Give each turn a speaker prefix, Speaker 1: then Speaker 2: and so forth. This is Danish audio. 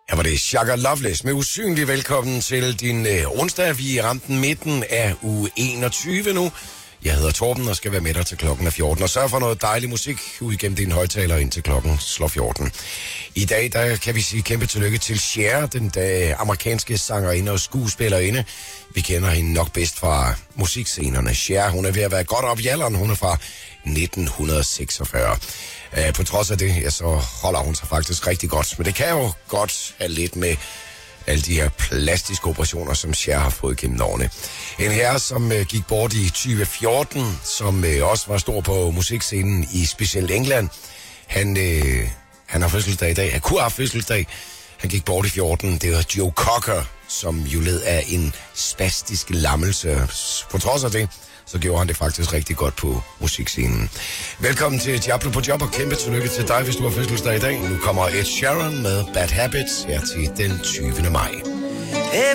Speaker 1: Her var det Shaka Loveless med Usynlig. Velkommen til din onsdag. Vi er ramt midten af uge 21 nu. Jeg hedder Torben og skal være med dig til klokken er 14. Og sørg for noget dejlig musik ud igennem dine højtaler indtil klokken slår 14. I dag der kan vi sige kæmpe tillykke til Cher, den amerikanske sangerinde og skuespillerinde. Vi kender hende nok bedst fra musikscenerne. Cher, hun er ved at være godt op i alderen. Hun er fra 1946. På trods af det, ja, så holder hun sig faktisk rigtig godt. Men det kan jo godt have lidt med alle de her plastiske operationer, som Cher har fået gennem årene. En herre, som gik bort i 2014, som også var stor på musikscenen i specielt England. Han har fødselsdag i dag. Han kunne have fødselsdag. Han gik bort i 14. Det var Joe Cocker, som jo led af en spastisk lammelse. På trods af det, så gjorde han det faktisk rigtig godt på musikscenen. Velkommen til Diablo på Job, og kæmpe tillykke til dig, hvis du har fødselsdag i dag. Nu kommer Ed Sheeran med Bad Habits her til den 20. maj.